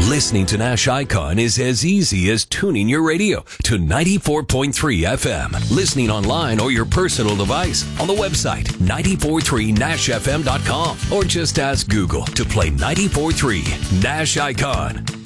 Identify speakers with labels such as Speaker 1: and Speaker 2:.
Speaker 1: Listening to Nash Icon is as easy as tuning your radio to 94.3 FM. Listening online or your personal device on the website 943nashfm.com, or just ask Google to play 94.3 Nash Icon.